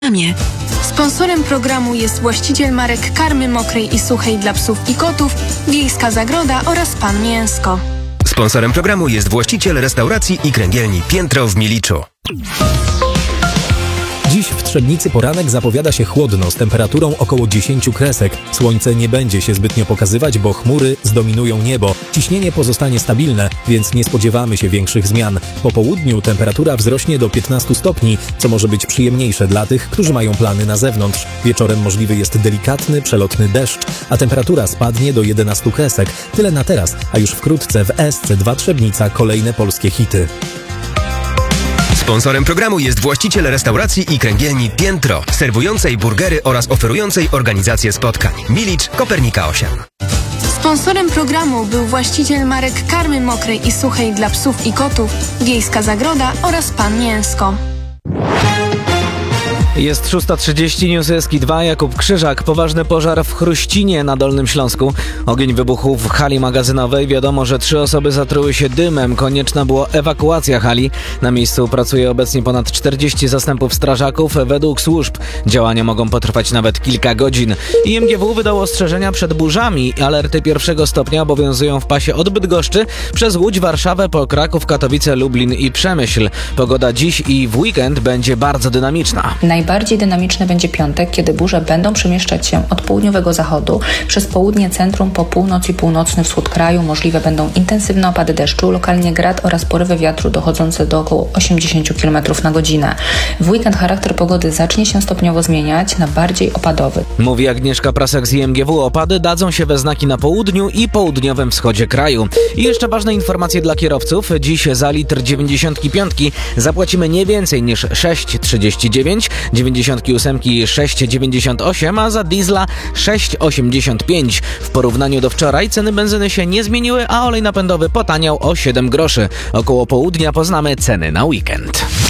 Sponsorem programu jest właściciel marek karmy mokrej i suchej dla psów i kotów, Wiejska Zagroda oraz Pan Mięsko. Sponsorem programu jest właściciel restauracji i kręgielni Piętro w Miliczu. Dziś w Trzebnicy poranek zapowiada się chłodno z temperaturą około 10 kresek. Słońce nie będzie się zbytnio pokazywać, bo chmury zdominują niebo. Ciśnienie pozostanie stabilne, więc nie spodziewamy się większych zmian. Po południu temperatura wzrośnie do 15 stopni, co może być przyjemniejsze dla tych, którzy mają plany na zewnątrz. Wieczorem możliwy jest delikatny, przelotny deszcz, a temperatura spadnie do 11 kresek. Tyle na teraz, a już wkrótce w SC2 Trzebnica kolejne polskie hity. Sponsorem programu jest właściciel restauracji i kręgielni Piętro, serwującej burgery oraz oferującej organizację spotkań. Milicz, Kopernika 8. Sponsorem programu był właściciel marek karmy mokrej i suchej dla psów i kotów, Wiejska Zagroda oraz Pan Mięsko. Jest 6:30, News Eski 2, Jakub Krzyżak. Poważny pożar w Chruścinie na Dolnym Śląsku. Ogień wybuchł w hali magazynowej. Wiadomo, że 3 osoby zatruły się dymem. Konieczna była ewakuacja hali. Na miejscu pracuje obecnie ponad 40 zastępów strażaków. Według służb działania mogą potrwać nawet kilka godzin. IMGW wydało ostrzeżenia przed burzami. Alerty 1 stopnia obowiązują w pasie od Bydgoszczy przez Łódź, Warszawę, po Kraków, Katowice, Lublin i Przemyśl. Pogoda dziś i w weekend będzie bardzo dynamiczna. Najbardziej dynamiczny będzie piątek, kiedy burze będą przemieszczać się od południowego zachodu przez południe centrum po północ i północny wschód kraju. Możliwe będą intensywne opady deszczu, lokalnie grad oraz porywy wiatru dochodzące do około 80 km na godzinę. W weekend charakter pogody zacznie się stopniowo zmieniać na bardziej opadowy. Mówi Agnieszka Prasek z IMGW. Opady dadzą się we znaki na południu i południowym wschodzie kraju. I jeszcze ważne informacje dla kierowców. Dziś za litr 95 zapłacimy nie więcej niż 6,39, 98 6,98, a za diesla 6,85. W porównaniu do wczoraj ceny benzyny się nie zmieniły, a olej napędowy potaniał o 7 groszy. Około południa poznamy ceny na weekend.